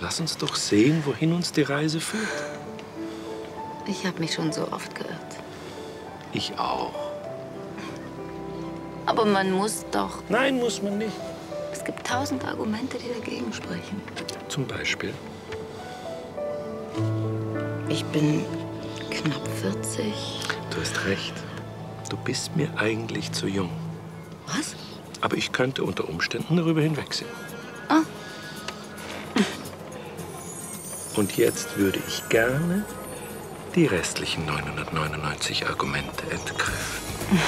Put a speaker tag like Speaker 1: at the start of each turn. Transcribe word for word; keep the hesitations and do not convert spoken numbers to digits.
Speaker 1: Lass uns doch sehen, wohin uns die Reise führt.
Speaker 2: Ich habe mich schon so oft geirrt.
Speaker 1: Ich auch.
Speaker 2: Aber man muss doch.
Speaker 1: Nein, muss man nicht.
Speaker 2: Es gibt tausend Argumente, die dagegen sprechen.
Speaker 1: Zum Beispiel?
Speaker 2: Ich bin knapp vierzig.
Speaker 1: Du hast recht. Du bist mir eigentlich zu jung.
Speaker 2: Was?
Speaker 1: Aber ich könnte unter Umständen darüber hinwegsehen.
Speaker 2: Ah.
Speaker 1: Und jetzt würde ich gerne die restlichen neunhundertneunundneunzig Argumente entkräften.